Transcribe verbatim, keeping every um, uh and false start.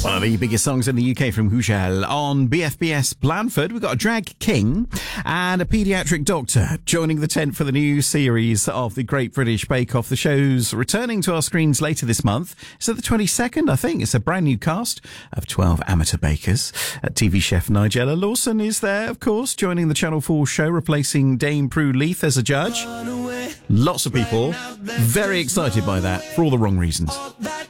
One of the biggest songs in the U K from Hujal. On B F B S Blandford, we've got a drag king and a paediatric doctor joining the tent for the new series of the Great British Bake Off. The show's returning to our screens later this month. So the twenty-second, I think. It's a brand new cast of twelve amateur bakers. Uh, T V chef Nigella Lawson is there, of course, joining the Channel four show, replacing Dame Prue Leith as a judge. Lots of people very excited by that for all the wrong reasons.